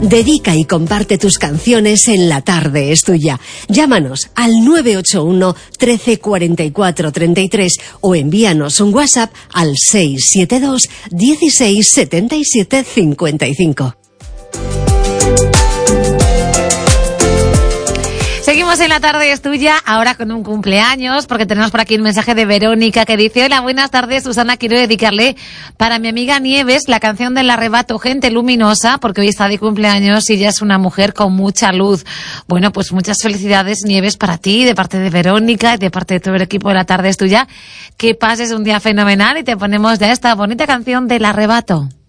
Dedica y comparte tus canciones en La Tarde es Tuya. Llámanos al 981 13 44 33 o envíanos un WhatsApp al 672 16 77 55. Seguimos en La Tarde es Tuya, ahora con un cumpleaños, porque tenemos por aquí un mensaje de Verónica que dice: hola, buenas tardes, Susana, quiero dedicarle para mi amiga Nieves la canción del Arrebato, Gente Luminosa, porque hoy está de cumpleaños y ella es una mujer con mucha luz. Bueno, pues muchas felicidades, Nieves, para ti, de parte de Verónica y de parte de todo el equipo de La Tarde es Tuya. Que pases un día fenomenal y te ponemos ya esta bonita canción del Arrebato.